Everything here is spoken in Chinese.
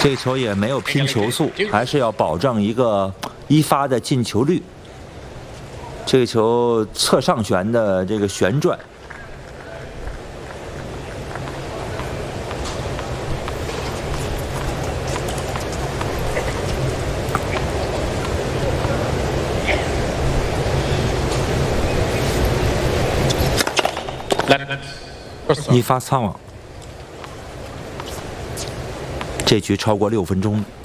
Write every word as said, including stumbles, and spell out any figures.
这球也没有拼球速，还是要保证一个一发的进球率。这个球侧上旋的这个旋转。 一发苍网，这局超过六分钟。